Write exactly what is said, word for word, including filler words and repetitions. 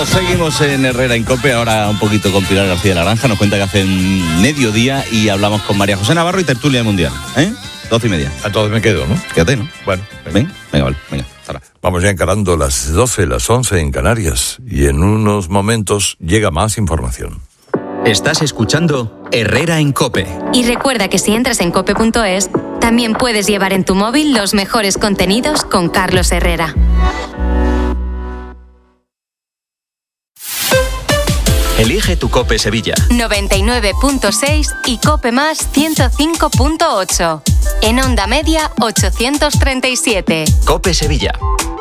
Seguimos en Herrera en COPE, ahora un poquito con Pilar García Laranja. Nos cuenta que hace mediodía y hablamos con María José Navarro y tertulia mundial, ¿eh? Doce y media. A todos me quedo, ¿no? Quédate, ¿no? Bueno, venga, venga, vale, venga. Ahora. Vamos ya encarando las doce, las once en Canarias y en unos momentos llega más información. Estás escuchando Herrera en COPE. Y recuerda que si entras en cope punto es, también puedes llevar en tu móvil los mejores contenidos con Carlos Herrera. Elige tu COPE Sevilla. noventa y nueve punto seis y COPE más ciento cinco punto ocho. En onda media ochocientos treinta y siete. COPE Sevilla.